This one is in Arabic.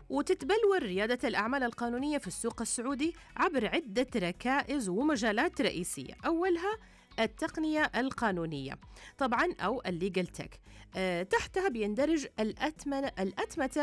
وتتبلور ريادة الأعمال القانونية في السوق السعودي عبر عدة ركائز ومجالات رئيسية. أولها التقنية القانونية طبعا أو الليجل تك، تحتها بيندرج الأتمتة